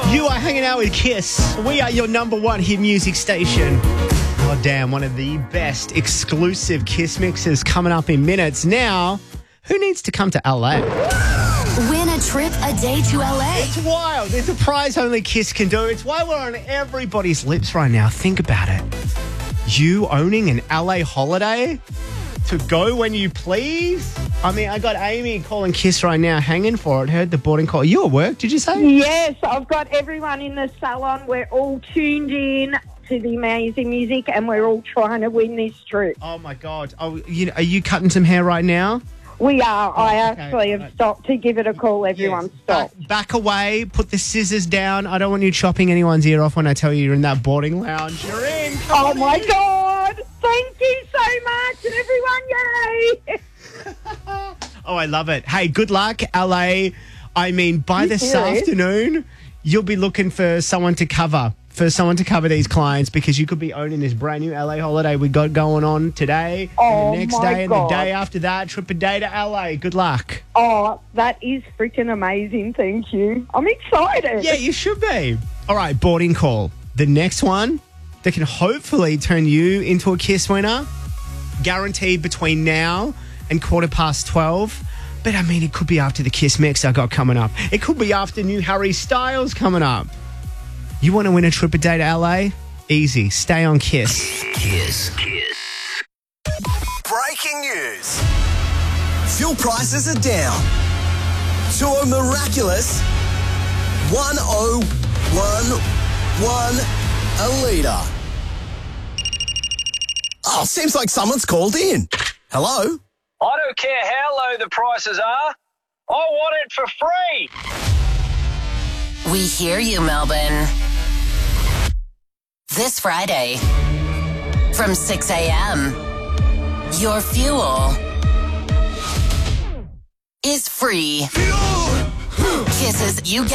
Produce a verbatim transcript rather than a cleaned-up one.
You are hanging out with Kiss. We are your number one hit music station. Oh, damn, one of the best exclusive Kiss mixes coming up in minutes. Now, who needs to come to L A? Win a trip a day to L A. It's wild. It's a prize only Kiss can do. It's why we're on everybody's lips right now. Think about it. You owning an L A holiday to go when you please? I mean, I got Amy calling Kiss right now, hanging for it. Heard the boarding call. You at work, did you say? Yes, I've got everyone in the salon. We're all tuned in to the amazing music and we're all trying to win this trip. Oh, my God. Oh, you, are you cutting some hair right now? We are. Oh, I okay. actually have stopped to give it a call. Everyone Yes. stop. Back, back away. Put the scissors down. I don't want you chopping anyone's ear off when I tell you you're in that boarding lounge. You're in. Come Oh, on my in. God. Thank you so much. And everyone, yay. Oh, I love it. Hey, good luck, L A. I mean, by You this serious? afternoon, you'll be looking for someone to cover, for someone to cover these clients because you could be owning this brand new L A holiday we got going on today, Oh, and the next my day, and God. the day after that, trip a day to L A. Good luck. Oh, that is freaking amazing. Thank you. I'm excited. Yeah, you should be. All right, boarding call. The next one that can hopefully turn you into a Kiss winner, guaranteed between now and quarter past twelve. But, I mean, it could be after the Kiss mix I got coming up. It could be after new Harry Styles coming up. You want to win a trip a day to L A? Easy. Stay on Kiss. Kiss. Kiss. Breaking news. Fuel prices are down to a miraculous one oh one one a litre. Oh, seems like someone's called in. Hello? I don't care how low the prices are. I want it for free. We hear you, Melbourne. This Friday, from six a.m., your fuel is free. Kisses you get.